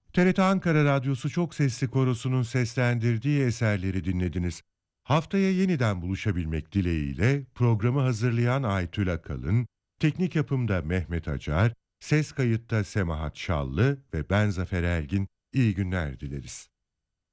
TRT Ankara Radyosu Çok Sesli Korosu'nun seslendirdiği eserleri dinlediniz. Haftaya yeniden buluşabilmek dileğiyle programı hazırlayan Aytül Akalın, teknik yapımda Mehmet Acar, ses kayıtta Semahat Şallı ve ben Zafer Ergin iyi günler dileriz.